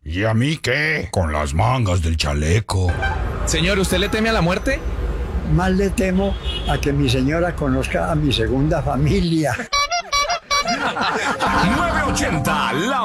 ¿Y a mí qué? Con las mangas del chaleco. Señor, ¿usted le teme a la muerte? Más le temo a que mi señora conozca a mi segunda familia. 980, la